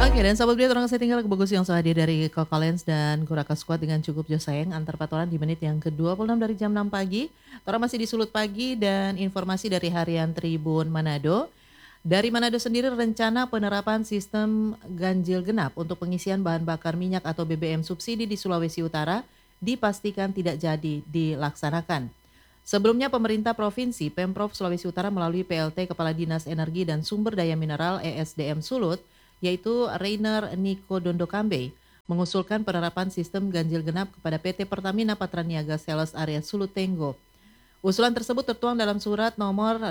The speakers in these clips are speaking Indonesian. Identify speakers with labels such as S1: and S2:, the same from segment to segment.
S1: Oke, dan sahabat Gria, orang saya tinggal kebagus yang hadir dari Kokalens dan Kuraka Squad dengan cukup Joseng antar patoran di menit yang ke-26 dari jam 6 pagi. Orang masih di Sulut Pagi dan informasi dari Harian Tribun Manado. Dari Manado sendiri rencana penerapan sistem ganjil genap untuk pengisian bahan bakar minyak atau BBM subsidi di Sulawesi Utara dipastikan tidak jadi dilaksanakan. Sebelumnya pemerintah provinsi Pemprov Sulawesi Utara melalui PLT Kepala Dinas Energi dan Sumber Daya Mineral ESDM Sulut yaitu Rainer Niko Dondokambe mengusulkan penerapan sistem ganjil genap kepada PT Pertamina Patraniaga Sales Area Sulut Tenggo. Usulan tersebut tertuang dalam surat nomor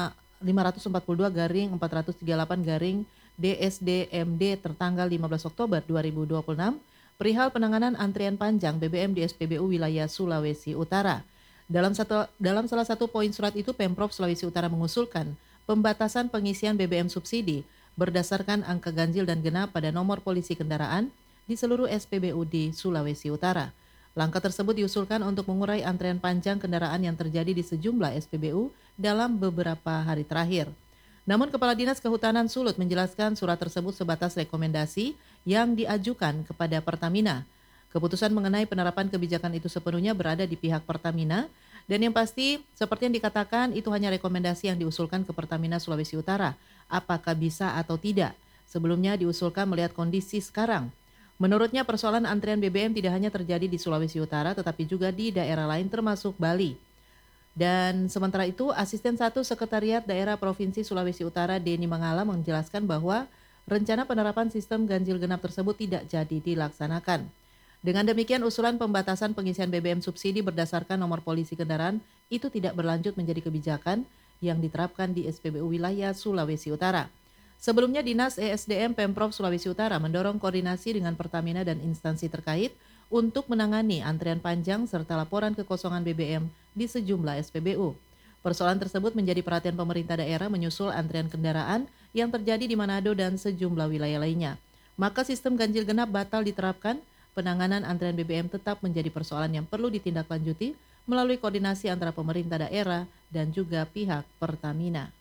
S1: 542/438 tertanggal 15 Oktober 2026 perihal penanganan antrian panjang BBM di SPBU wilayah Sulawesi Utara. Dalam salah satu poin surat itu Pemprov Sulawesi Utara mengusulkan pembatasan pengisian BBM subsidi berdasarkan angka ganjil dan genap pada nomor polisi kendaraan di seluruh SPBU di Sulawesi Utara. Langkah tersebut diusulkan untuk mengurai antrean panjang kendaraan yang terjadi di sejumlah SPBU dalam beberapa hari terakhir. Namun Kepala Dinas Kehutanan Sulut menjelaskan surat tersebut sebatas rekomendasi yang diajukan kepada Pertamina. Keputusan mengenai penerapan kebijakan itu sepenuhnya berada di pihak Pertamina dan yang pasti seperti yang dikatakan itu hanya rekomendasi yang diusulkan ke Pertamina Sulawesi Utara. Apakah bisa atau tidak? Sebelumnya diusulkan melihat kondisi sekarang. Menurutnya persoalan antrian BBM tidak hanya terjadi di Sulawesi Utara tetapi juga di daerah lain termasuk Bali. Dan sementara itu Asisten 1 Sekretariat Daerah Provinsi Sulawesi Utara Denny Mangala menjelaskan bahwa rencana penerapan sistem ganjil genap tersebut tidak jadi dilaksanakan. Dengan demikian usulan pembatasan pengisian BBM subsidi berdasarkan nomor polisi kendaraan itu tidak berlanjut menjadi kebijakan yang diterapkan di SPBU wilayah Sulawesi Utara. Sebelumnya Dinas ESDM Pemprov Sulawesi Utara mendorong koordinasi dengan Pertamina dan instansi terkait untuk menangani antrian panjang serta laporan kekosongan BBM di sejumlah SPBU. Persoalan tersebut menjadi perhatian pemerintah daerah menyusul antrian kendaraan yang terjadi di Manado dan sejumlah wilayah lainnya. Maka sistem ganjil genap batal diterapkan. Penanganan antrean BBM tetap menjadi persoalan yang perlu ditindaklanjuti melalui koordinasi antara pemerintah daerah dan juga pihak Pertamina.